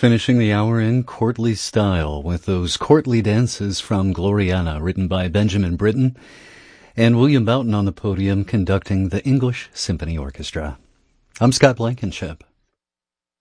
Finishing the hour in courtly style with those courtly dances from Gloriana, written by Benjamin Britten, and William Boughton on the podium conducting the English Symphony Orchestra. I'm Scott Blankenship.